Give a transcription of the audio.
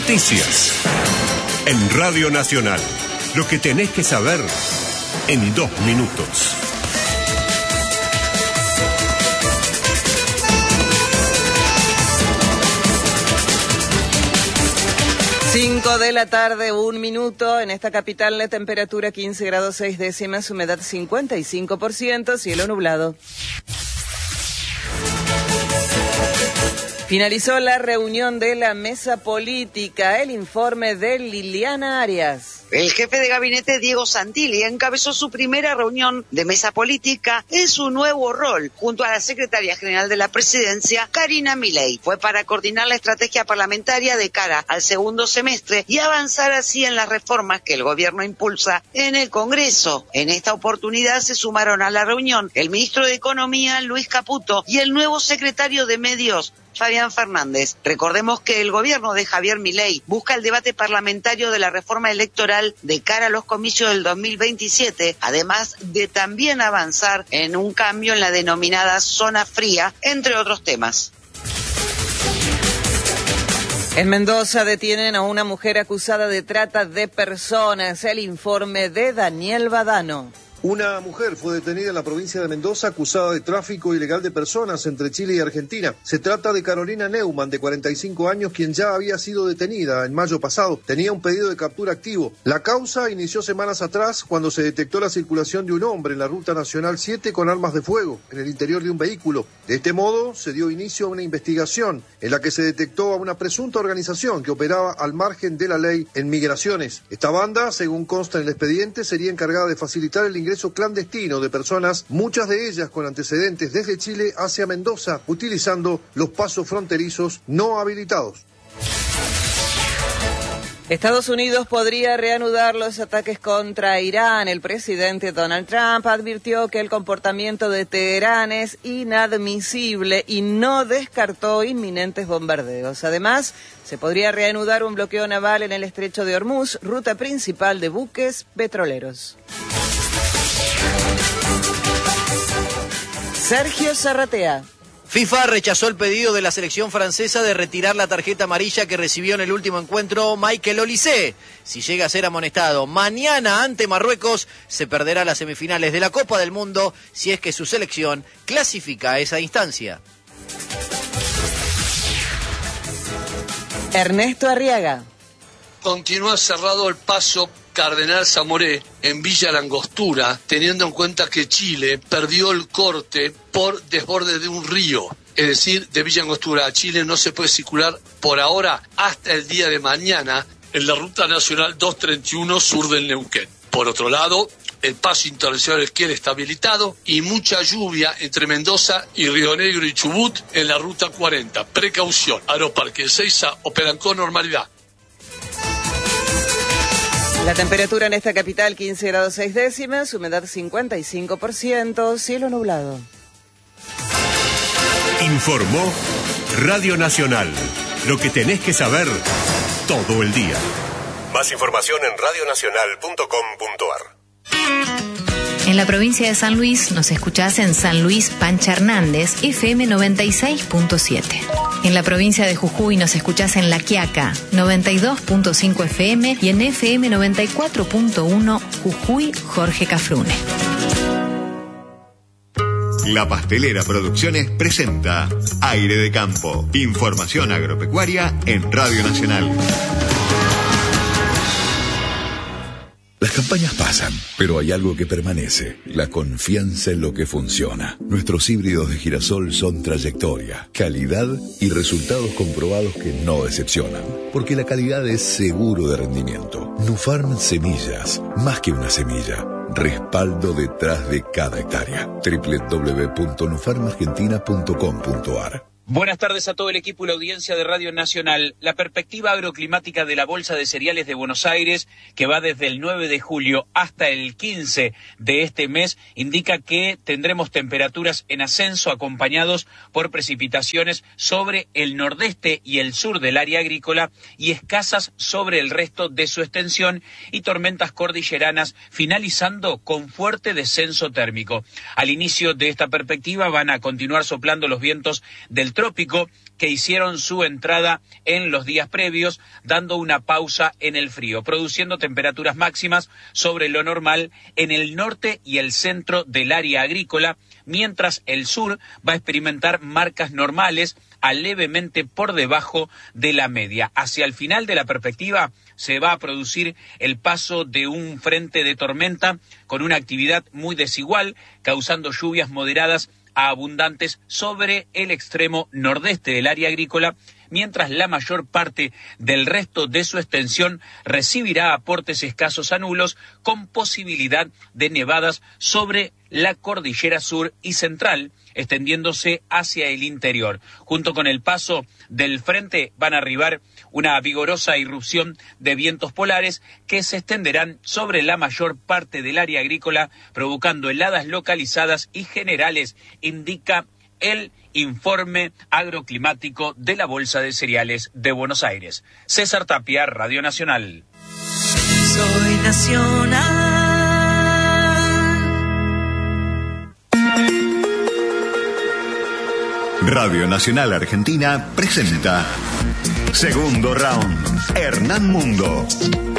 Noticias. En Radio Nacional. Lo que tenés que saber en 2 minutos. Cinco de la tarde, 1 minuto. En esta capital la temperatura 15 grados 6 décimas, humedad 55%, cielo nublado. Finalizó la reunión de la mesa política. El informe de Liliana Arias. El jefe de gabinete, Diego Santilli, encabezó su primera reunión de mesa política en su nuevo rol, junto a la secretaria general de la presidencia, Karina Milei. Fue para coordinar la estrategia parlamentaria de cara al segundo semestre y avanzar así en las reformas que el gobierno impulsa en el Congreso. En esta oportunidad se sumaron a la reunión el ministro de Economía, Luis Caputo, y el nuevo secretario de Medios, Fabián Fernández. Recordemos que el gobierno de Javier Milei busca el debate parlamentario de la reforma electoral de cara a los comicios del 2027, además de también avanzar en un cambio en la denominada zona fría, entre otros temas. En Mendoza detienen a una mujer acusada de trata de personas. El informe de Daniel Badano. Una mujer fue detenida en la provincia de Mendoza acusada de tráfico ilegal de personas entre Chile y Argentina. Se trata de Carolina Neumann, de 45 años, quien ya había sido detenida en mayo pasado. Tenía un pedido de captura activo. La causa inició semanas atrás cuando se detectó la circulación de un hombre en la Ruta Nacional 7 con armas de fuego en el interior de un vehículo. De este modo, se dio inicio a una investigación en la que se detectó a una presunta organización que operaba al margen de la ley en migraciones. Esta banda, según consta en el expediente, sería encargada de facilitar el ingreso clandestino de personas, muchas de ellas con antecedentes desde Chile hacia Mendoza, utilizando los pasos fronterizos no habilitados. Estados Unidos podría reanudar los ataques contra Irán. El presidente Donald Trump advirtió que el comportamiento de Teherán es inadmisible y no descartó inminentes bombardeos. Además, se podría reanudar un bloqueo naval en el estrecho de Hormuz, ruta principal de buques petroleros. Sergio Zarratea. FIFA rechazó el pedido de la selección francesa de retirar la tarjeta amarilla que recibió en el último encuentro Michael Olise. Si llega a ser amonestado mañana ante Marruecos, se perderá las semifinales de la Copa del Mundo si es que su selección clasifica a esa instancia. Ernesto Arriaga. Continúa cerrado el paso Cardenal Zamoré en Villa Langostura, teniendo en cuenta que Chile perdió el corte por desborde de un río. Es decir, de Villa Langostura a Chile no se puede circular por ahora hasta el día de mañana en la Ruta Nacional 231 sur del Neuquén. Por otro lado, el paso internacional quiere está habilitado y mucha lluvia entre Mendoza y Río Negro y Chubut en la Ruta 40. Precaución, Aeroparque Ezeiza operan con normalidad. La temperatura en esta capital 15 grados 6 décimas, humedad 55%, cielo nublado. Informó Radio Nacional. Lo que tenés que saber todo el día. Más información en radionacional.com.ar. En la provincia de San Luis nos escuchás en San Luis Pancha Hernández, FM 96.7. En la provincia de Jujuy nos escuchás en La Quiaca, 92.5 FM y en FM 94.1 Jujuy Jorge Cafrune. La Pastelera Producciones presenta Aire de Campo. Información agropecuaria en Radio Nacional. Las campañas pasan, pero hay algo que permanece: la confianza en lo que funciona. Nuestros híbridos de girasol son trayectoria, calidad y resultados comprobados que no decepcionan, porque la calidad es seguro de rendimiento. Nufarm Semillas, más que una semilla, respaldo detrás de cada hectárea. www.nufarmargentina.com.ar. Buenas tardes a todo el equipo y la audiencia de Radio Nacional. La perspectiva agroclimática de la Bolsa de Cereales de Buenos Aires, que va desde el 9 de julio hasta el 15 de este mes, indica que tendremos temperaturas en ascenso acompañados por precipitaciones sobre el nordeste y el sur del área agrícola y escasas sobre el resto de su extensión, y tormentas cordilleranas finalizando con fuerte descenso térmico. Al inicio de esta perspectiva van a continuar soplando los vientos del trópico que hicieron su entrada en los días previos, dando una pausa en el frío, produciendo temperaturas máximas sobre lo normal en el norte y el centro del área agrícola, mientras el sur va a experimentar marcas normales a levemente por debajo de la media. Hacia el final de la perspectiva se va a producir el paso de un frente de tormenta con una actividad muy desigual, causando lluvias moderadas a abundantes sobre el extremo nordeste del área agrícola, mientras la mayor parte del resto de su extensión recibirá aportes escasos a nulos, con posibilidad de nevadas sobre la cordillera sur y central, extendiéndose hacia el interior. Junto con el paso del frente van a arribar una vigorosa irrupción de vientos polares que se extenderán sobre la mayor parte del área agrícola, provocando heladas localizadas y generales, indica el informe agroclimático de la Bolsa de Cereales de Buenos Aires. César Tapia, Radio Nacional. Soy Nacional. Radio Nacional Argentina presenta Segundo Round. Hernán Mundo.